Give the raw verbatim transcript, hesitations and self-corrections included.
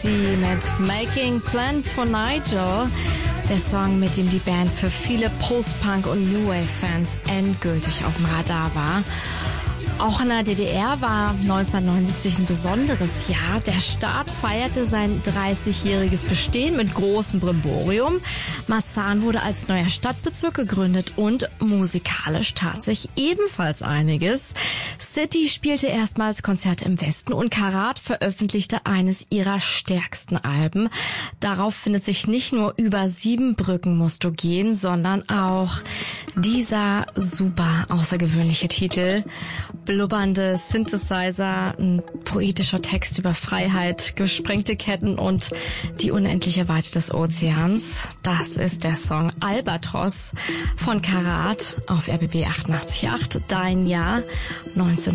C mit Making Plans for Nigel. Der Song, mit dem die Band für viele Post-Punk- und New Wave-Fans endgültig auf dem Radar war. Auch in der D D R war neunzehnhundertneunundsiebzig ein besonderes Jahr. Der Staat feierte sein dreißigjähriges Bestehen mit großem Brimborium. Marzahn wurde als neuer Stadtbezirk gegründet und musikalisch tat sich ebenfalls einiges. City spielte erstmals Konzerte im Westen und Karat veröffentlichte eines ihrer stärksten Alben. Darauf findet sich nicht nur Über sieben Brücken musst du gehen, sondern auch dieser super außergewöhnliche Titel. Blubbernde Synthesizer, ein poetischer Text über Freiheit, gesprengte Ketten und die unendliche Weite des Ozeans. Das ist der Song Albatros von Karat auf R B B achtundachtzig Komma acht, dein Jahr neunzehnhundertneunundsiebzig.